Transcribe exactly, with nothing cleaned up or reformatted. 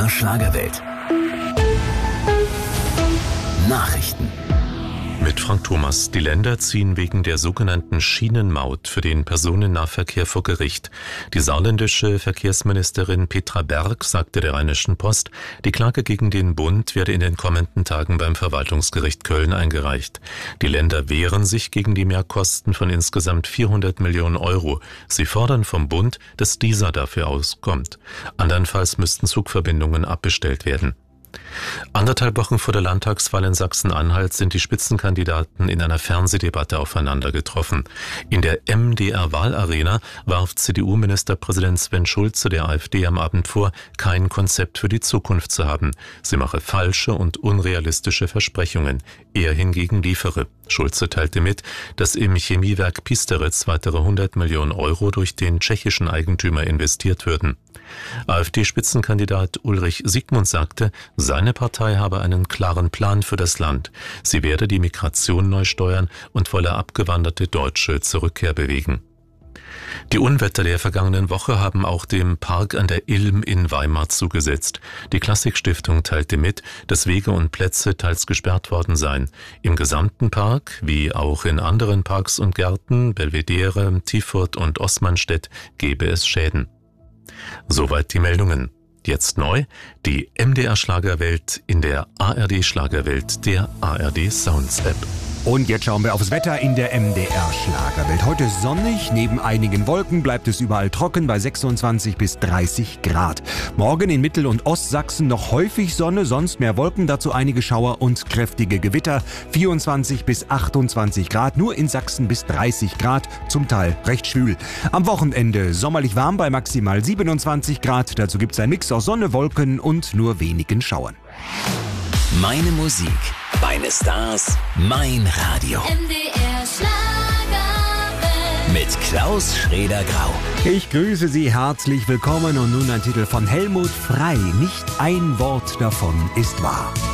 R Schlagerwelt. Nachrichten. Mit Frank Thomas. Die Länder ziehen wegen der sogenannten Schienenmaut für den Personennahverkehr vor Gericht. Die saarländische Verkehrsministerin Petra Berg sagte der Rheinischen Post, die Klage gegen den Bund werde in den kommenden Tagen beim Verwaltungsgericht Köln eingereicht. Die Länder wehren sich gegen die Mehrkosten von insgesamt vierhundert Millionen Euro. Sie fordern vom Bund, dass dieser dafür auskommt. Andernfalls müssten Zugverbindungen abbestellt werden. Anderthalb Wochen vor der Landtagswahl in Sachsen-Anhalt sind die Spitzenkandidaten in einer Fernsehdebatte aufeinander getroffen. In der M D R-Wahlarena warf C D U-Ministerpräsident Sven Schulze der AfD am Abend vor, kein Konzept für die Zukunft zu haben. Sie mache falsche und unrealistische Versprechungen. Er hingegen liefere. Schulze teilte mit, dass im Chemiewerk Piesteritz weitere hundert Millionen Euro durch den tschechischen Eigentümer investiert würden. AfD-Spitzenkandidat Ulrich Siegmund sagte, seine Partei habe einen klaren Plan für das Land. Sie werde die Migration neu steuern und wolle abgewanderte Deutsche zur Rückkehr bewegen. Die Unwetter der vergangenen Woche haben auch dem Park an der Ilm in Weimar zugesetzt. Die Klassikstiftung teilte mit, dass Wege und Plätze teils gesperrt worden seien. Im gesamten Park, wie auch in anderen Parks und Gärten, Belvedere, Tiefurt und Oßmannstedt, gebe es Schäden. Soweit die Meldungen. Jetzt neu, die M D R Schlagerwelt in der A R D Schlagerwelt, der A R D Sounds App. Und jetzt schauen wir aufs Wetter in der M D R Schlagerwelt. Heute sonnig, neben einigen Wolken bleibt es überall trocken bei sechsundzwanzig bis dreißig Grad. Morgen in Mittel- und Ostsachsen noch häufig Sonne, sonst mehr Wolken, dazu einige Schauer und kräftige Gewitter. vierundzwanzig bis achtundzwanzig Grad, nur in Sachsen bis dreißig Grad, zum Teil recht schwül. Am Wochenende sommerlich warm bei maximal siebenundzwanzig Grad, dazu gibt es ein Mix aus Sonne, Wolken und nur wenigen Schauern. Meine Musik, meine Stars, mein Radio. M D R Schlagerwelt. Mit Klaus Schrader-Grau. Ich grüße Sie herzlich willkommen und nun ein Titel von Helmut Frey. Nicht ein Wort davon ist wahr.